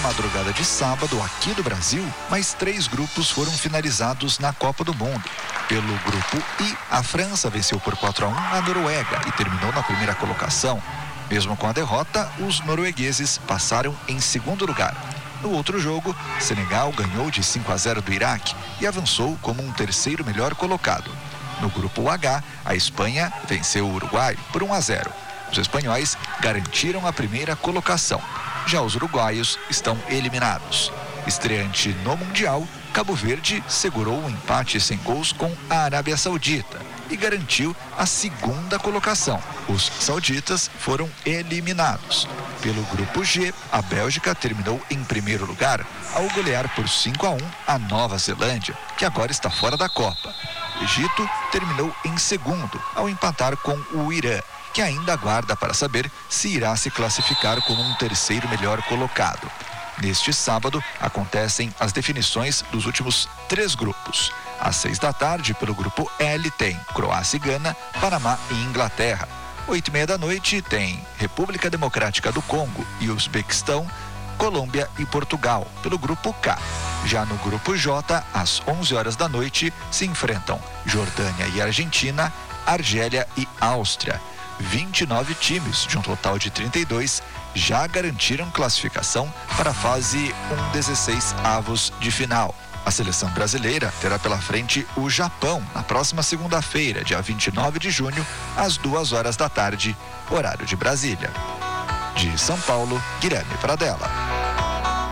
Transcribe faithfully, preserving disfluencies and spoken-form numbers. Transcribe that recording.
madrugada de sábado, aqui do Brasil, mais três grupos foram finalizados na Copa do Mundo. Pelo grupo I, a França venceu por quatro a um a Noruega e terminou na primeira colocação. Mesmo com a derrota, os noruegueses passaram em segundo lugar. No outro jogo, Senegal ganhou de cinco a zero do Iraque e avançou como um terceiro melhor colocado. No grupo H, a Espanha venceu o Uruguai por um a zero. Os espanhóis garantiram a primeira colocação. Já os uruguaios estão eliminados. Estreante no Mundial, Cabo Verde segurou um empate sem gols com a Arábia Saudita e garantiu a segunda colocação. Os sauditas foram eliminados. Pelo grupo G, a Bélgica terminou em primeiro lugar ao golear por cinco a um a Nova Zelândia, que agora está fora da Copa. O Egito terminou em segundo ao empatar com o Irã, que ainda aguarda para saber se irá se classificar como um terceiro melhor colocado. Neste sábado, acontecem as definições dos últimos três grupos. Às seis da tarde, pelo grupo L, tem Croácia e Gana, Panamá e Inglaterra. Oito e meia da noite, tem República Democrática do Congo e Uzbequistão, Colômbia e Portugal, pelo grupo K. Já no grupo J, às onze horas da noite, se enfrentam Jordânia e Argentina, Argélia e Áustria. vinte e nove times, de um total de trinta e dois, já garantiram classificação para a fase um dezesseis avos de final. A seleção brasileira terá pela frente o Japão na próxima segunda-feira, dia vinte e nove de junho, às duas horas da tarde, horário de Brasília. De São Paulo, Guilherme Pradella.